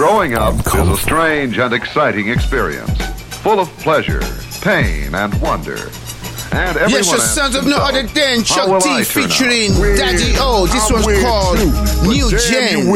Growing up is a strange and exciting experience, full of pleasure, pain, and wonder. And everyone yes, your asks sons of no himself, other than how will Chuck T I turn out? featuring Daddy O. This one's called New Gen.